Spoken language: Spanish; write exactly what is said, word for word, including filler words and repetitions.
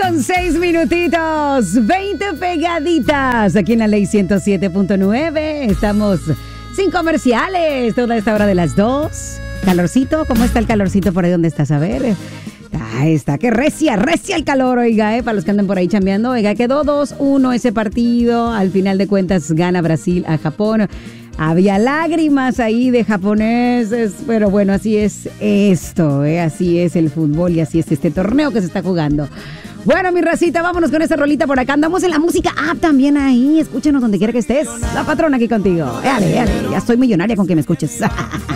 con seis minutitos, veinte pegaditas aquí en la Ley ciento siete punto nueve. Estamos sin comerciales toda esta hora de las dos. Calorcito, ¿cómo está el calorcito por ahí donde estás? A ver. Ahí está, que recia, recia el calor, oiga, eh, para los que andan por ahí chambeando. Oiga, quedó dos uno ese partido. Al final de cuentas gana Brasil a Japón. Había lágrimas ahí de japoneses, pero bueno, así es esto, ¿eh? Así es el fútbol y así es este torneo que se está jugando. Bueno, mi racita, vámonos con esta rolita por acá. Andamos en la música app también ahí. Escúchanos donde quiera que estés. La patrona aquí contigo. Dale, dale, ya estoy millonaria con que me escuches.